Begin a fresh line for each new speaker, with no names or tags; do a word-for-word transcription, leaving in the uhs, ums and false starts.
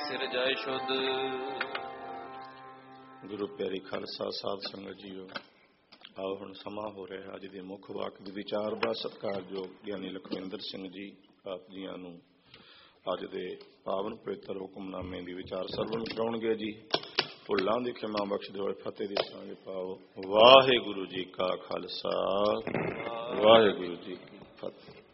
ਸਿਰ ਜਾਇ ਸ਼ੁੱਧ।
ਗੁਰੂ ਪਿਆਰੀ ਖਾਲਸਾ ਸਾਧ ਸੰਗਤ ਜੀਓ, ਆਓ ਹੁਣ ਸਮਾਂ ਹੋ ਰਿਹਾ ਅੱਜ ਦੇ ਮੁੱਖ ਵਾਕ ਦੇ ਵਿਚਾਰ ਦਾ। ਸਤਿਕਾਰਯੋਗ ਗਿਆਨੀ ਲਖਵਿੰਦਰ ਸਿੰਘ ਜੀ ਆਪ ਜੀਆਂ ਨੂੰ ਅੱਜ ਦੇ ਪਾਵਨ ਪਵਿੱਤਰ ਹੁਕਮਨਾਮੇ ਦੀ ਵਿਚਾਰ ਸਰਵਣ ਕਰਾਉਣਗੇ ਜੀ। ਭੁੱਲਾਂ ਦੀ ਖਿਮਾ ਬਖਸ਼ਦੇ ਹੋਏ ਫਤਿਹ ਦੀ ਸਾਂਝ ਪਾਓ। ਵਾਹਿਗੁਰੂ ਜੀ ਕਾ ਖਾਲਸਾ, ਵਾਹਿਗੁਰੂ ਜੀ ਕੀ ਫਤਿਹ।